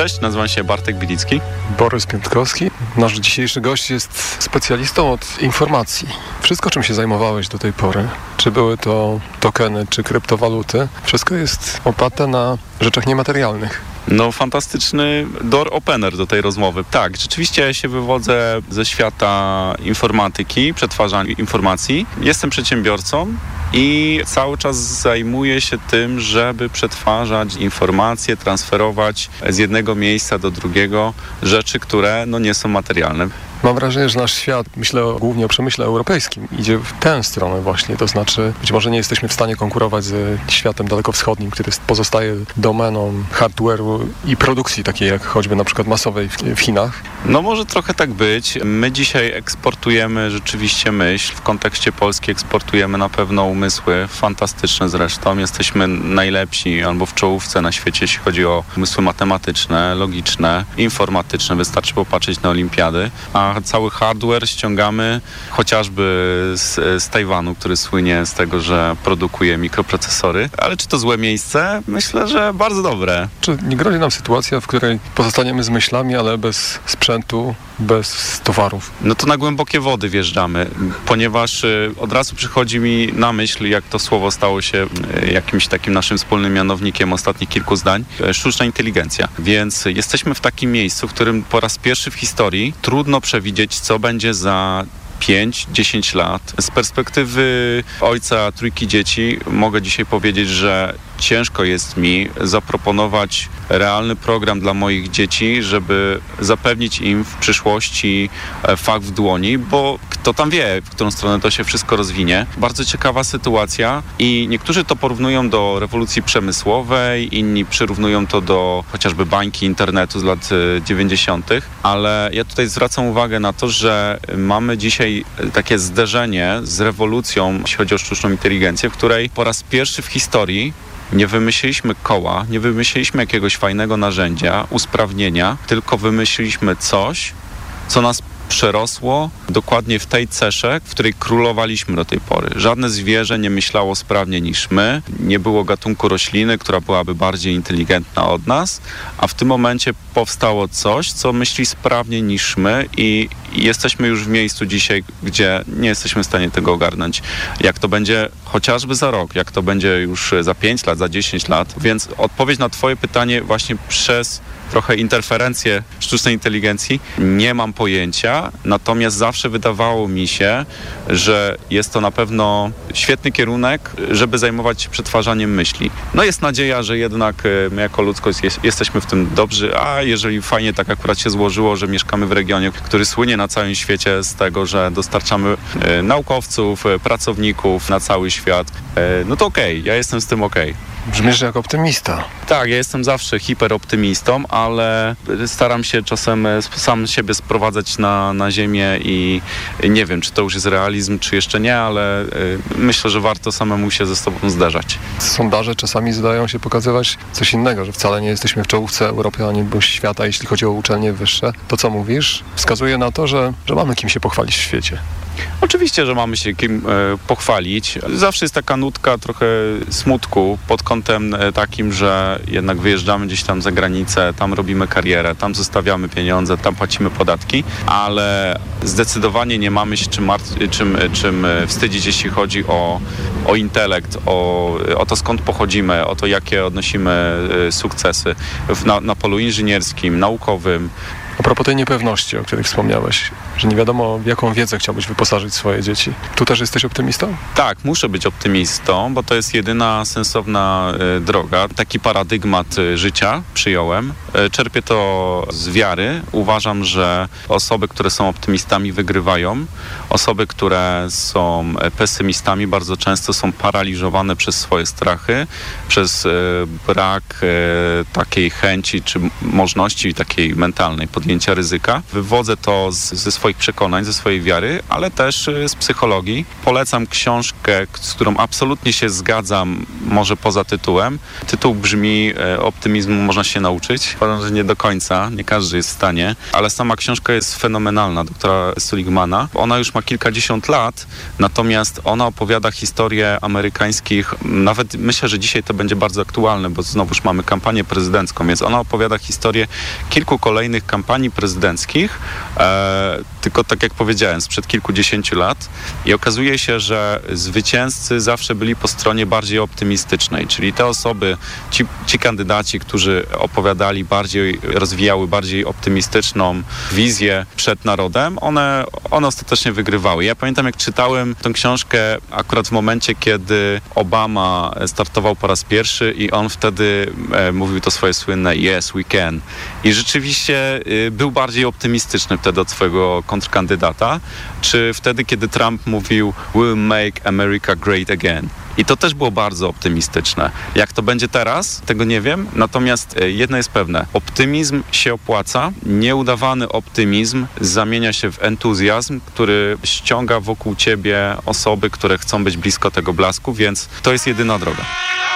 Cześć, nazywam się Bartek Bilicki. Borys Piątkowski. Nasz dzisiejszy gość jest specjalistą od informacji. Wszystko, czym się zajmowałeś do tej pory, czy były to tokeny, czy kryptowaluty, wszystko jest oparte na rzeczach niematerialnych. No, fantastyczny door opener do tej rozmowy. Tak, rzeczywiście ja się wywodzę ze świata informatyki, przetwarzania informacji. Jestem przedsiębiorcą i cały czas zajmuję się tym, żeby przetwarzać informacje, transferować z jednego miejsca do drugiego rzeczy, które nie są materialne. Mam wrażenie, że nasz świat, myślę głównie o przemyśle europejskim, idzie w tę stronę właśnie. To znaczy, być może nie jesteśmy w stanie konkurować ze światem dalekowschodnim, który pozostaje domeną hardware'u i produkcji takiej jak choćby na przykład masowej w Chinach. No może trochę tak być. My dzisiaj eksportujemy rzeczywiście myśl. W kontekście Polski eksportujemy na pewno umysły fantastyczne zresztą. Jesteśmy najlepsi albo w czołówce na świecie, jeśli chodzi o umysły matematyczne, logiczne, informatyczne. Wystarczy popatrzeć na olimpiady. A cały hardware ściągamy chociażby z Tajwanu, który słynie z tego, że produkuje mikroprocesory. Ale czy to złe miejsce? Myślę, że bardzo dobre. Czy nie grozi nam sytuacja, w której pozostaniemy z myślami, ale bez sprzętu, bez towarów? No to na głębokie wody wjeżdżamy, ponieważ od razu przychodzi mi na myśl, jak to słowo stało się jakimś takim naszym wspólnym mianownikiem ostatnich kilku zdań, sztuczna inteligencja. Więc jesteśmy w takim miejscu, w którym po raz pierwszy w historii trudno przewidzieć, co będzie za 5-10 lat. Z perspektywy ojca trójki dzieci mogę dzisiaj powiedzieć, że ciężko jest mi zaproponować realny program dla moich dzieci, żeby zapewnić im w przyszłości fach w dłoni, bo kto tam wie, w którą stronę to się wszystko rozwinie. Bardzo ciekawa sytuacja i niektórzy to porównują do rewolucji przemysłowej, inni przyrównują to do chociażby bańki internetu z lat 90., ale ja tutaj zwracam uwagę na to, że mamy dzisiaj takie zderzenie z rewolucją, jeśli chodzi o sztuczną inteligencję, w której po raz pierwszy w historii nie wymyśliliśmy koła, nie wymyśliliśmy jakiegoś fajnego narzędzia, usprawnienia, tylko wymyśliliśmy coś, co nas przerosło dokładnie w tej cesze, w której królowaliśmy do tej pory. Żadne zwierzę nie myślało sprawnie niż my, nie było gatunku rośliny, która byłaby bardziej inteligentna od nas, a w tym momencie powstało coś, co myśli sprawniej niż my i jesteśmy już w miejscu dzisiaj, gdzie nie jesteśmy w stanie tego ogarnąć. Jak to będzie chociażby za rok, jak to będzie już za 5 lat, za 10 lat. Więc odpowiedź na twoje pytanie właśnie przez trochę interferencję sztucznej inteligencji nie mam pojęcia, natomiast zawsze wydawało mi się, że jest to na pewno świetny kierunek, żeby zajmować się przetwarzaniem myśli. No jest nadzieja, że jednak my jako ludzkość jesteśmy w tym dobrzy, a jeżeli fajnie tak akurat się złożyło, że mieszkamy w regionie, który słynie na całym świecie z tego, że dostarczamy naukowców, pracowników na cały świat, no to okej, ja jestem z tym okej. Brzmisz jak optymista. Tak, ja jestem zawsze hiperoptymistą, ale staram się czasem sam siebie sprowadzać na ziemię i nie wiem, czy to już jest realizm, czy jeszcze nie, ale myślę, że warto samemu się ze sobą zderzać. Sondaże czasami zdają się pokazywać coś innego, że wcale nie jesteśmy w czołówce Europy ani świata, jeśli chodzi o uczelnie wyższe. To, co mówisz, wskazuje na to, że mamy kim się pochwalić w świecie. Oczywiście, że mamy się kim pochwalić. Zawsze jest taka nutka trochę smutku pod kątem takim, że jednak wyjeżdżamy gdzieś tam za granicę, tam robimy karierę, tam zostawiamy pieniądze, tam płacimy podatki, ale zdecydowanie nie mamy się czym wstydzić, jeśli chodzi o intelekt, o to, skąd pochodzimy, o to, jakie odnosimy sukcesy na polu inżynierskim, naukowym. A propos tej niepewności, o której wspomniałeś, że nie wiadomo, w jaką wiedzę chciałbyś wyposażyć swoje dzieci. Tu też jesteś optymistą? Tak, muszę być optymistą, bo to jest jedyna sensowna droga. Taki paradygmat życia przyjąłem. Czerpię to z wiary. Uważam, że osoby, które są optymistami, wygrywają. Osoby, które są pesymistami, bardzo często są paraliżowane przez swoje strachy, przez brak takiej chęci czy możliwości takiej mentalnej podjęcia ryzyka. Wywodzę to ze swojego swoich przekonań, ze swojej wiary, ale też z psychologii. Polecam książkę, z którą absolutnie się zgadzam, może poza tytułem. Tytuł brzmi Optymizmu można się nauczyć. Uważam, że nie do końca, nie każdy jest w stanie, ale sama książka jest fenomenalna, doktora Seligmana. Ona już ma kilkadziesiąt lat, natomiast ona opowiada historię amerykańskich, nawet myślę, że dzisiaj to będzie bardzo aktualne, bo znowuż mamy kampanię prezydencką, więc ona opowiada historię kilku kolejnych kampanii prezydenckich, tylko tak jak powiedziałem, sprzed kilkudziesięciu lat i okazuje się, że zwycięzcy zawsze byli po stronie bardziej optymistycznej, czyli te osoby, ci kandydaci, którzy opowiadali bardziej, rozwijały bardziej optymistyczną wizję przed narodem, one ostatecznie wygrywały. Ja pamiętam, jak czytałem tę książkę akurat w momencie, kiedy Obama startował po raz pierwszy i on wtedy mówił to swoje słynne "Yes, we can". I rzeczywiście był bardziej optymistyczny wtedy od swojego kontrkandydata, czy wtedy, kiedy Trump mówił "We'll make America great again". I to też było bardzo optymistyczne. Jak to będzie teraz, tego nie wiem. Natomiast jedno jest pewne. Optymizm się opłaca. Nieudawany optymizm zamienia się w entuzjazm, który ściąga wokół ciebie osoby, które chcą być blisko tego blasku, więc to jest jedyna droga.